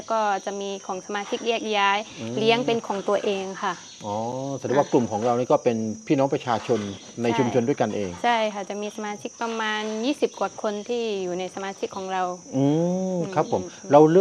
ก็จะมีของสมาชิกแยกย้ายเลี้ยงเป็นของตัวเองค่ะอ๋อแสดงว่ากลุ่มของเรานี่ก็เป็นพี่น้องประชาชนในชุมชนด้วยกันเองใช่ค่ะจะมีสมาชิกประมาณ20 กว่าคนที่อยู่ในสมาชิกของเราครับผมเราเริ่ม